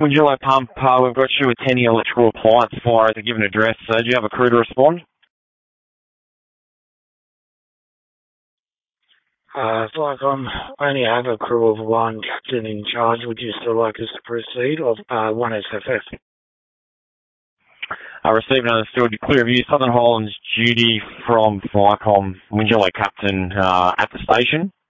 Windжилlo Pump, we've got you with any electrical appliance fire at the given address. Do you have a crew to respond? Like I only have a crew of one, captain in charge. Would you still like us to proceed? Or one SFF? Received and understood. Clear of you. Southern Highlands duty from Flycom. Windжилlo Captain at the station.